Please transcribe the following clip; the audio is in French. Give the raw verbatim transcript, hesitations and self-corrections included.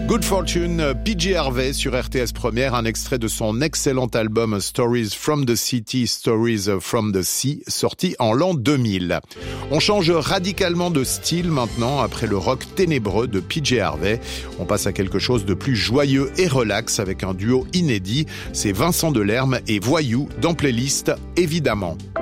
Good Fortune, P J Harvey sur R T S Première, un extrait de son excellent album Stories from the City, Stories from the Sea, sorti en l'an deux mille. On change radicalement de style maintenant, après le rock ténébreux de P J Harvey. On passe à quelque chose de plus joyeux et relax avec un duo inédit. C'est Vincent Delerme et Voyou dans Playlist, évidemment.